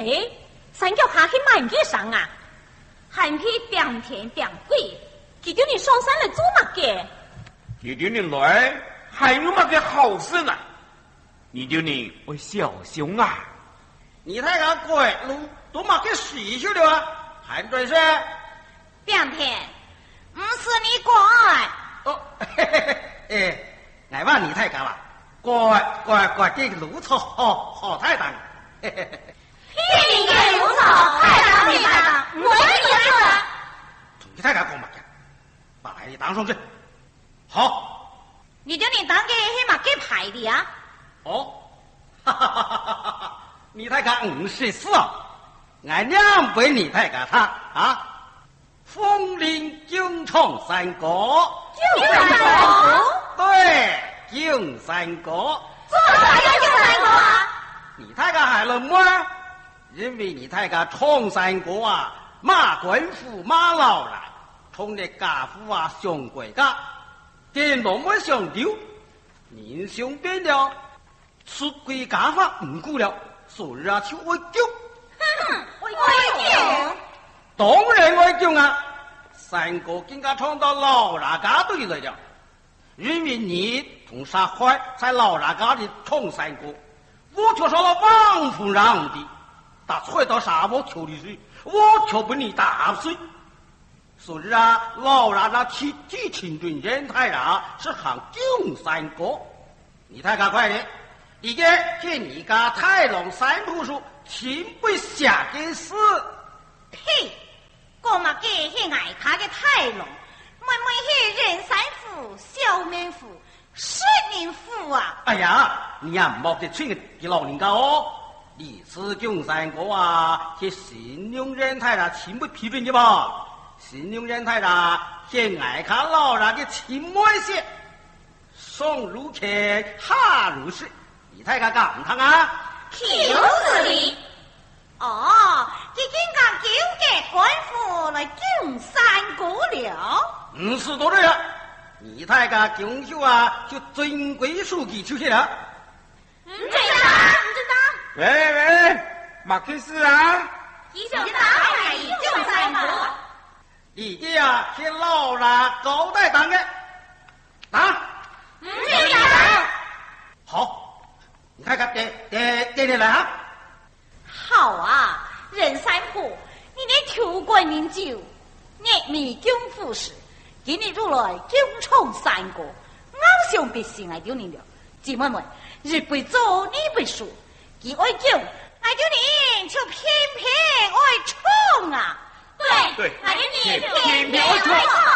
哎，三脚下去满街上啊，还去点天点鬼，记得你上山来做嘛嘅？ 记得你来，还有嘛个好事呢？你就你我小熊啊！ 你太个鬼路都嘛给洗去了啊？还准是？ 点天，不是你怪。 哦，嘿嘿嘿，哎，俺话你太个了，怪这个路草好太当。嘿嘿嘿。 你个路草太当你太当，我也是。 你太个讲嘛嘅，把牌你当上去。好。 你叫你当给黑马给牌的啊？ 哦，哈哈哈哈哈！你太个54啊，俺娘陪你太个他啊。风林九重三国， 九三国， 对，九三国。 做啥要九三国啊？ 你太个还能么？因为你太个冲三国啊，马官府马老了，冲的家父啊上贵家，电脑么上丢，民雄变了，出归家法唔顾了，所以啊就会救。 会救。 当然会救啊！三个更加冲到老大家队来了，因为你同杀坏在老大家的冲三国，我却上了王夫人的，打踹到沙漠球里去，我却被你打碎。所以啊，老大家提清准人太啦是行救三国，你太赶快点，一个给你家太龙三部书，请不下件事。 嘿。我嘛给迄爱卡嘅太龙，妹妹迄人山府、小面府、水面府啊！ 哎呀，你也唔莫得吹个给老人家哦！你是中山国啊，去信用人太啦，请不批准的吧？信用人太啦，去爱卡老人嘅亲妹些，上如天，下如水，你太敢讲他啊？ 就是你。哦，已经讲九个官府来救三国了。 不是多了，你太个锦绣啊，就尊贵书记出去了。 真的？ 喂，马克思啊！ 你想打海救三国？ 你的啊，是老了高代当的，打。 打。 好，你看看，点来啊！ 好啊，任三婆，你的求官饮酒，你迷宫服饰，今日入来九重三国，偶像必心来丢你了。姐妹们，日不做你不说，他爱救，来丢你就偏偏爱冲啊！ 对， 来丢你偏偏爱冲。